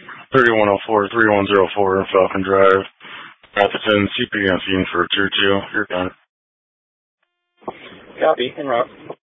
3104 Falcon Drive, Atherton, CP on scene for 2-2. You're done. Copy, en route.